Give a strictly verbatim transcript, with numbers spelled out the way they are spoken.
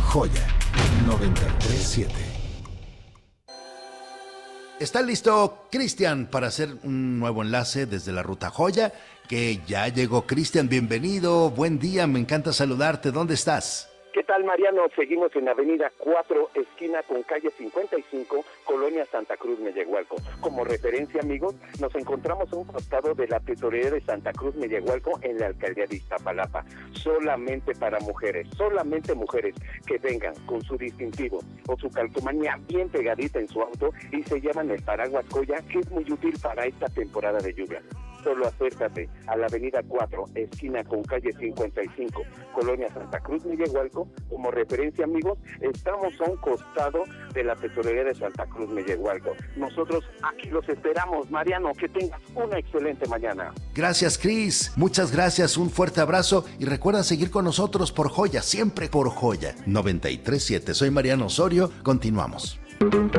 Joya noventa y tres punto siete. ¿Está listo Cristian para hacer un nuevo enlace desde la Ruta Joya? Que ya llegó Cristian, bienvenido, buen día, me encanta saludarte, ¿dónde estás? ¿Qué tal, Mariano? Seguimos en Avenida cuatro, esquina con calle cincuenta y cinco, Colonia Santa Cruz, Mellehualco. Como referencia, amigos, nos encontramos a un costado de la tesorería de Santa Cruz, Mellehualco, en la alcaldía de Iztapalapa. Solamente para mujeres, solamente mujeres que vengan con su distintivo o su calcomanía bien pegadita en su auto y se llaman el paraguas Joya, que es muy útil para esta temporada de lluvia. Solo acércate a la Avenida cuatro, esquina con calle cincuenta y cinco, Colonia Santa Cruz, Mellehualco. Como referencia, amigos, estamos a un costado de la tesorería de Santa Cruz, Mellehualco. Nosotros aquí los esperamos, Mariano, que tengas una excelente mañana. Gracias, Cris, muchas gracias, un fuerte abrazo y recuerda seguir con nosotros por Joya, siempre por Joya noventa y tres punto siete. Soy Mariano Osorio, continuamos.